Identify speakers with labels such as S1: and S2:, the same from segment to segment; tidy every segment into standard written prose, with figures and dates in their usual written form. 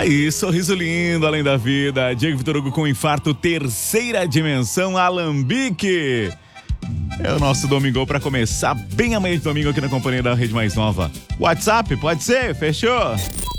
S1: Aí, sorriso lindo, além da vida. Diego Vitor Hugo com infarto, terceira dimensão, Alambique. É o nosso domingão pra começar bem amanhã de domingo aqui na companhia da Rede Mais Nova. WhatsApp, pode ser? Fechou?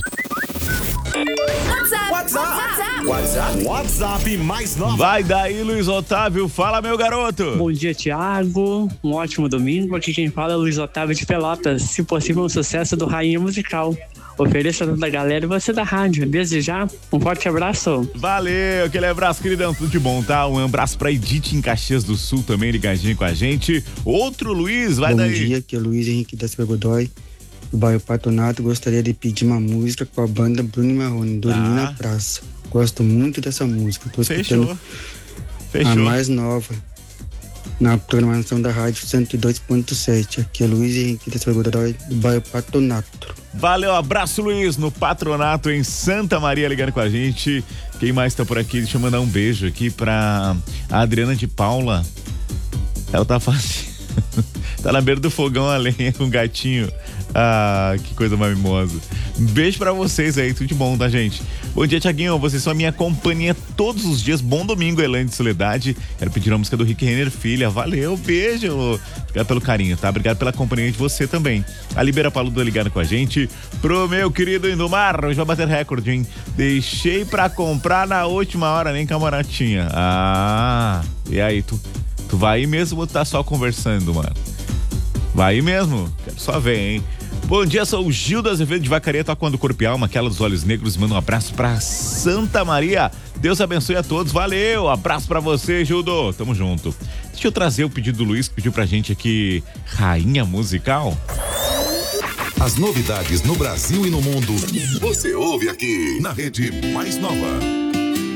S2: WhatsApp Mais Nova.
S1: Vai daí, Luiz Otávio. Fala, meu garoto.
S3: Bom dia, Thiago. Um ótimo domingo. Aqui quem fala é Luiz Otávio de Pelotas. Se possível, um sucesso do Rainha Musical. Ofereça a toda a galera e você da rádio. Desde já, um forte abraço.
S1: Valeu, aquele abraço, queridão. Tudo de bom, tá? Um abraço pra Edith em Caxias do Sul também, ligadinho com a gente. Outro Luiz, vai daí.
S4: Bom dia, aqui é o Luiz Henrique da Silva Godoy, do bairro Patronato. Gostaria de pedir uma música com a banda Bruno e Marrone, Dormir na Praça. Gosto muito dessa música. Tô escutando a mais nova na programação da rádio 102.7. Aqui é Luiz Henrique da Silva Godoy, do bairro Patronato.
S1: Valeu, abraço, Luiz, no Patronato em Santa Maria, ligando com a gente. Quem mais tá por aqui? Deixa eu mandar um beijo aqui pra Adriana de Paula. Ela tá fazendo tá na beira do fogão a lenha com o gatinho. Ah, que coisa mais mimosa. Um beijo pra vocês aí, tudo de bom, tá, gente? Bom dia, Thiaguinho, vocês são a minha companhia todos os dias. Bom domingo, Elaine de Soledade. Quero pedir a música do Rick Renner, filha. Valeu, beijo. Obrigado pelo carinho, tá? Obrigado pela companhia de você também. A Libera Paludo ligando com a gente. Pro meu querido Indomar, hoje vai bater recorde, hein? Deixei pra comprar na última hora, nem camarotinha. Ah, e aí, tu vai aí mesmo ou tá só conversando, mano? Vai aí mesmo? Quero só ver, hein? Bom dia, sou o Gildo Azevedo de Vacaria, tocando Corpo e Alma, aquela dos olhos negros. Manda um abraço pra Santa Maria. Deus abençoe a todos. Valeu, abraço pra você, Gildo. Tamo junto. Deixa eu trazer o pedido do Luiz, que pediu pra gente aqui, Rainha Musical.
S2: As novidades no Brasil e no mundo, você ouve aqui na Rede Mais Nova.